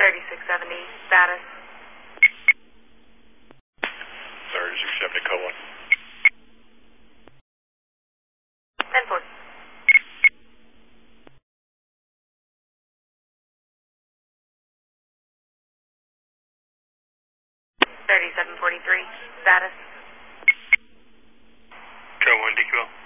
3670, status. 3670, code 1. 10-4. 3743, status. Code 1, DQL.